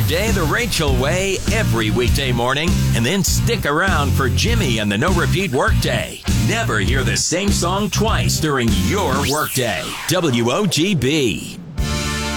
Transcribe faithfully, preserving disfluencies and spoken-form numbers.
day the Rachel way every weekday morning, and then stick around for Jimmy and the No Repeat Workday. Never hear the same song twice during your workday. W O G B.